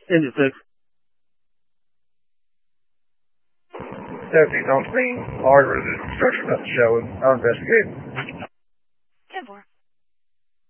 Engine 6. Deputies on scene. Hardware is construction not showing. I'll investigate.